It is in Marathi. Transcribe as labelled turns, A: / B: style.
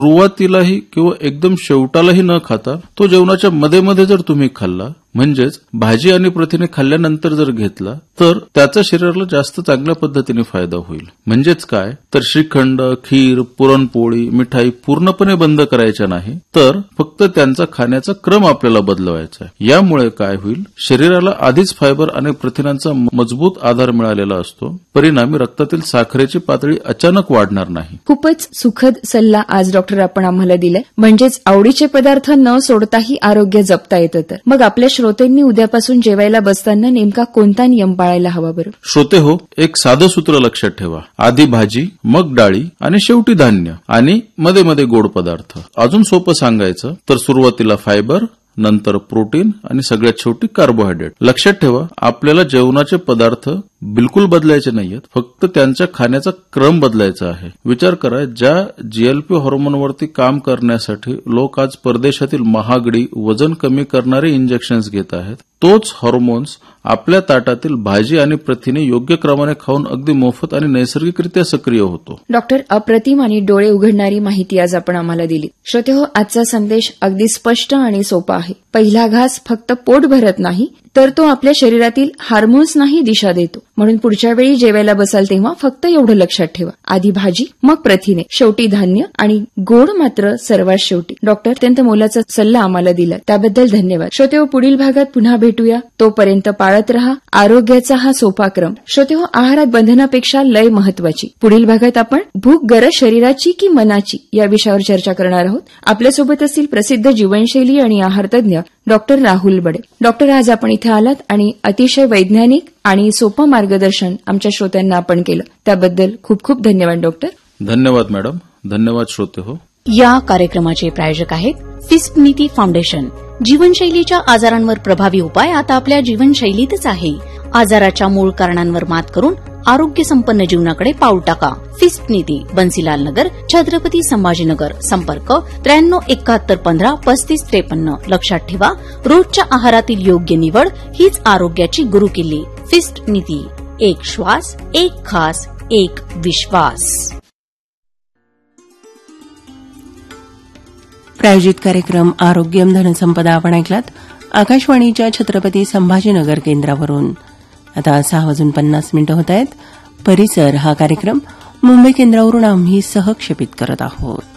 A: सुरुवातीलाही किंवा एकदम शेवटालाही न खाता तो जेवणाच्या मध्ये मध्ये जर तुम्ही खाल्ला, म्हणजेच भाजी आणि प्रथिने खाल्ल्यानंतर जर घेतला, तर त्याचा शरीराला जास्त चांगल्या पद्धतीने फायदा होईल. म्हणजेच काय, तर श्रीखंड, खीर, पुरणपोळी, मिठाई पूर्णपणे बंद करायच्या नाही, तर फक्त त्यांचा खाण्याचा क्रम आपल्याला बदलवायचा आहे. यामुळे काय होईल, शरीराला आधीच फायबर आणि प्रथिनांचा मजबूत आधार मिळालेला असतो. परिणामी रक्तातील साखरेची पातळी अचानक वाढणार नाही.
B: खूपच सुखद सल्ला आज डॉक्टर आपण आम्हाला दिलाय. म्हणजेच आवडीचे पदार्थ न सोडताही आरोग्य जपता येतं. तर मग आपल्या श्रोतेंनी उद्यापासून जेवायला बसताना नेमका कोणता नियम पाळायला हवा बरं?
A: श्रोते हो, एक साधं सूत्र लक्षात ठेवा. आधी भाजी, मग डाळी आणि शेवटी धान्य आणि मध्ये मध्ये गोड पदार्थ. अजून सोपं सांगायचं तर सुरुवातीला फायबर, नंतर प्रोटीन आणि सगळ्यात शेवटी कार्बोहायड्रेट. लक्षात ठेवा, आपल्याला जेवणाचे पदार्थ बिलकुल बदलायचे नाहीयेत, फक्त त्यांच्या खाण्याचा क्रम बदलायचा आहे. विचार करा, ज्या जीएलपी हॉर्मोनवरती काम करण्यासाठी लोक आज परदेशातील महागडी वजन कमी करणारे इंजेक्शन्स घेत आहेत, तोच हॉर्मोन्स आपल्या ताटातील भाजी आणि प्रथिने योग्य क्रमाने खाऊन अगदी मोफत आणि नैसर्गिकरित्या सक्रिय होतो.
B: डॉक्टर, अप्रतिम आणि डोळे उघडणारी माहिती आज आपण आम्हाला दिली. श्रोते हो, आजचा संदेश अगदी स्पष्ट आणि सोपा आहे. पहिला घास फक्त पोट भरत नाही, तर तो आपल्या शरीरातील हार्मोन्सनाही दिशा देतो. म्हणून पुढच्या वेळी जेवायला बसाल तेव्हा फक्त एवढं लक्षात ठेवा, आधी भाजी, मग प्रथिने, शेवटी धान्य आणि गोड मात्र सर्वात शेवटी. डॉक्टर, अत्यंत मोलाचा सल्ला आम्हाला दिला, त्याबद्दल धन्यवाद. श्रोते हो, पुढील भागात पुन्हा भेटूया. तोपर्यंत पाळत रहा आरोग्याचा हा सोपा क्रम. श्रोते हो, आहारात बंधनापेक्षा लय महत्वाची. पुढील भागात आपण भूक गरज शरीराची की मनाची या विषयावर चर्चा करणार आहोत. आपल्यासोबत असतील प्रसिद्ध जीवनशैली आणि आहार तज्ञ डॉक्टर राहुल बडे. डॉक्टर, आज आपण इथे आलात आणि अतिशय वैज्ञानिक आणि सोपं मार्गदर्शन आमच्या श्रोत्यांना आपण केलं, त्याबद्दल खूप खूप धन्यवाद डॉक्टर.
A: धन्यवाद मॅडम. धन्यवाद श्रोते हो.
C: या कार्यक्रमाचे प्रायोजक आहेत फिस्ट नीती फाउंडेशन. जीवनशैलीच्या आजारांवर प्रभावी उपाय आता आपल्या जीवनशैलीतच आहे. आजाराच्या मूळ कारणांवर मात करून आरोग्य संपन्न जीवनाकडे पाऊल टाका. फिस्ट नीती, बन्सीलाल नगर, छत्रपती संभाजीनगर. संपर्क 9371153553. लक्षात ठेवा, रोजच्या आहारातील योग्य निवड हीच आरोग्याची गुरुकिल्ली. फिस्ट नीती, एक श्वास, एक खास, एक विश्वास.
D: प्रायोजित कार्यक्रम आरोग्यम धनसंपदा आपण ऐकलात आकाशवाणीच्या छत्रपती संभाजीनगर केंद्रावरून. आता 6:50 होत आहेत. परिसर हा कार्यक्रम मुंबई केंद्रावरून आम्ही सहक्षेपित करत आहोत.